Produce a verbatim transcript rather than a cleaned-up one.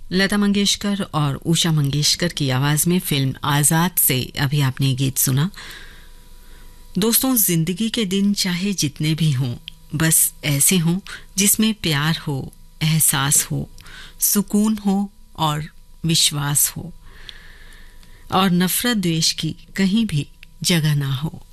लता मंगेशकर और उषा मंगेशकर की आवाज में फिल्म आजाद से अभी आपने ये गीत सुना। दोस्तों, जिंदगी के दिन चाहे जितने भी हों, बस ऐसे हों जिसमें प्यार हो, एहसास हो, सुकून हो और विश्वास हो, और नफरत द्वेष की कहीं भी जगह ना हो।